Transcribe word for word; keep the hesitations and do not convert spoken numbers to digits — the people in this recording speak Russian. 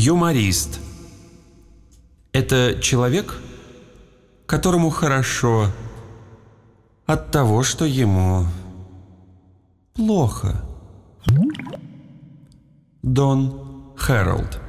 Юморист – это человек, которому хорошо от того, что ему плохо. Дон Хэролд.